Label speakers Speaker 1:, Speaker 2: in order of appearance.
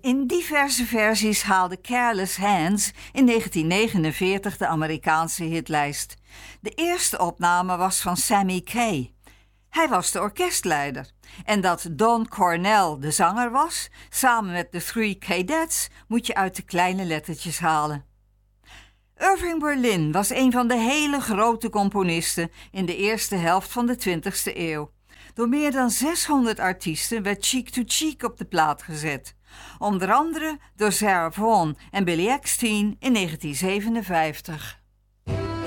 Speaker 1: In diverse versies haalde Careless Hands in 1949 de Amerikaanse hitlijst. De eerste opname was van Sammy Kaye. Hij was de orkestleider. En dat Don Cornell de zanger was, samen met de Three Cadets, moet je uit de kleine lettertjes halen. Irving Berlin was een van de hele grote componisten in de eerste helft van de 20e eeuw. Door meer dan 600 artiesten werd Cheek to Cheek op de plaat gezet. Onder andere door Sarah Vaughan en Billy Eckstine in 1957.